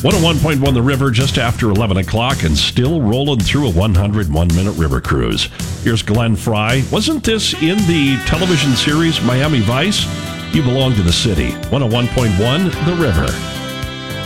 101.1 The River just after 11 o'clock and still rolling through a 101-minute river cruise. Here's Glenn Fry. Wasn't this in the television series Miami Vice? You belong to the city. 101.1 The River.